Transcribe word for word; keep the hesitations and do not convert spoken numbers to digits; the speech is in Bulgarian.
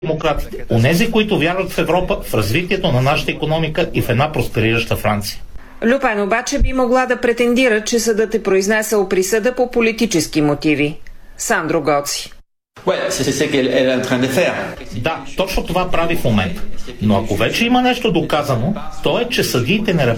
демократите, онези, които вярват в Европа, в развитието на нашата икономика и в една просперираща Франция. Люпен обаче би могла да претендира, че съдът е произнесъл присъда по политически мотиви. Сандро Гоци. Да, точно това прави в момента. Но ако вече има нещо доказано, то е, че съдиите не